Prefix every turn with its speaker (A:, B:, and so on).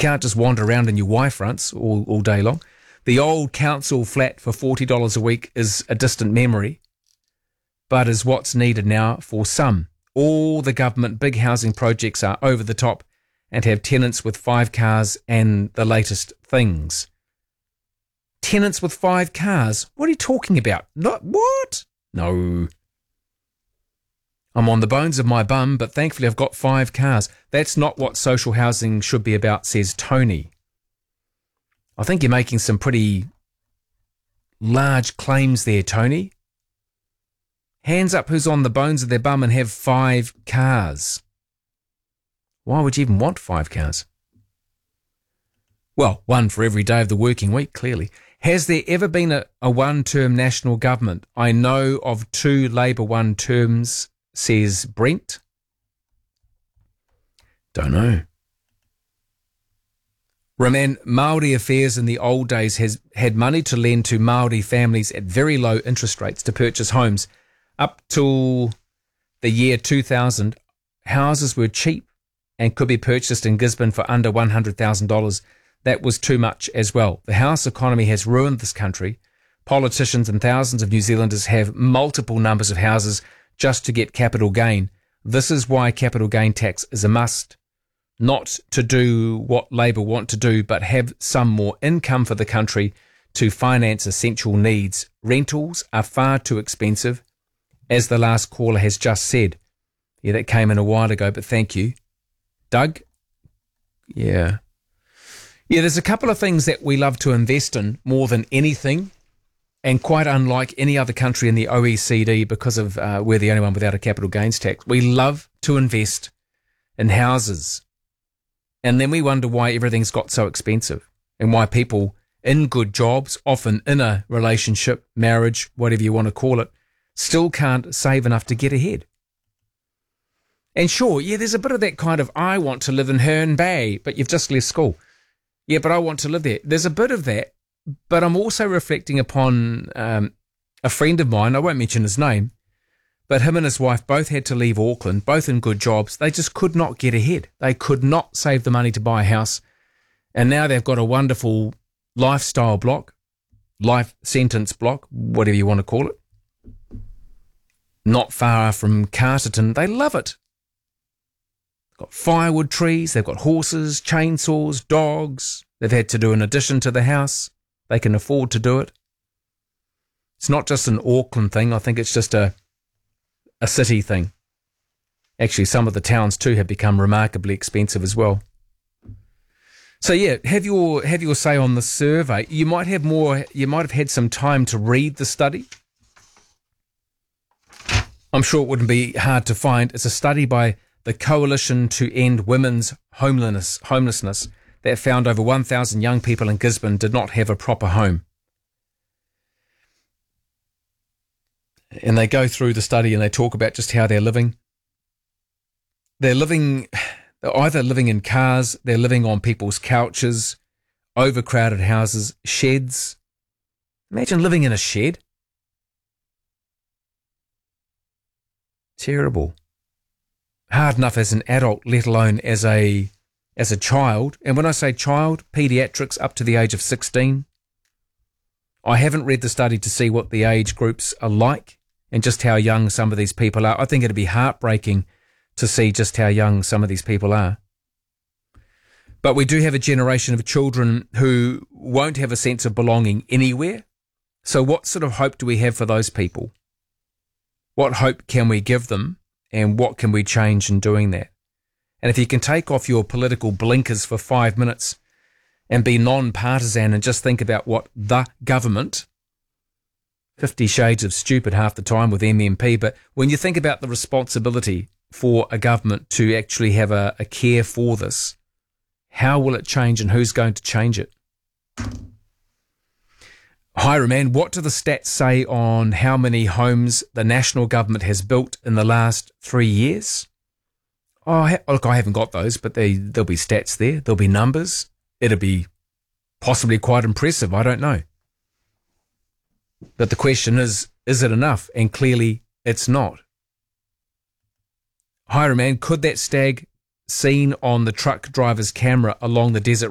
A: can't just wander around in your Y-fronts all day long. The old council flat for $40 a week is a distant memory, but is what's needed now for some. All the government big housing projects are over the top and have tenants with 5 cars and the latest things. Tenants with 5 cars? What are you talking about? Not what? No. I'm on the bones of my bum, but thankfully I've got 5 cars. That's not what social housing should be about, says Tony. I think you're making some pretty large claims there, Tony. Hands up who's on the bones of their bum and have 5 cars. Why would you even want 5 cars? Well, 1 for every day of the working week, clearly. Has there ever been a one-term national government? I know of 2 Labour one terms, says Brent. Don't know. Roman, Māori Affairs in the old days has had money to lend to Māori families at very low interest rates to purchase homes. Up till the year 2000, houses were cheap and could be purchased in Gisborne for under $100,000. That was too much as well. The house economy has ruined this country. Politicians and thousands of New Zealanders have multiple numbers of houses just to get capital gain. This is why capital gain tax is a must. Not to do what Labour want to do, but have some more income for the country to finance essential needs. Rentals are far too expensive, as the last caller has just said. Yeah, that came in a while ago, but thank you. Doug? Yeah, there's a couple of things that we love to invest in more than anything, and quite unlike any other country in the OECD because of we're the only one without a capital gains tax. We love to invest in houses. And then we wonder why everything's got so expensive and why people in good jobs, often in a relationship, marriage, whatever you want to call it, still can't save enough to get ahead. And sure, yeah, there's a bit of that kind of, I want to live in Herne Bay, but you've just left school. Yeah, but I want to live there. There's a bit of that, but I'm also reflecting upon a friend of mine, I won't mention his name, but him and his wife both had to leave Auckland, both in good jobs. They just could not get ahead. They could not save the money to buy a house. And now they've got a wonderful lifestyle block, life sentence block, whatever you want to call it, not far from Carterton. They love it. They've got firewood trees, they've got horses, chainsaws, dogs. They've had to do an addition to the house. They can afford to do it. It's not just an Auckland thing. I think it's just a city thing. Actually, some of the towns too have become remarkably expensive as well. So yeah, have your say on the survey. You might have had some time to read the study. I'm sure it wouldn't be hard to find. It's a study by the Coalition to End Women's Homelessness that found over 1,000 young people in Gisborne did not have a proper home. And they go through the study and they talk about just how they're living. They're either living in cars, they're living on people's couches, overcrowded houses, sheds. Imagine living in a shed. Terrible. Hard enough as an adult, let alone as a child. And when I say child, paediatrics up to the age of 16. I haven't read the study to see what the age groups are like and just how young some of these people are. I think it'd be heartbreaking to see just how young some of these people are. But we do have a generation of children who won't have a sense of belonging anywhere. So what sort of hope do we have for those people? What hope can we give them, and what can we change in doing that? And if you can take off your political blinkers for 5 minutes and be non-partisan and just think about what the government, 50 shades of stupid half the time with MMP, but when you think about the responsibility for a government to actually have a care for this, how will it change and who's going to change it? Hi, Roman, what do the stats say on how many homes the national government has built in the last 3 years? Oh, look, I haven't got those, but there'll be stats there. There'll be numbers. It'll be possibly quite impressive. I don't know. But the question is it enough? And clearly it's not. Hi, Roman, could that stag seen on the truck driver's camera along the desert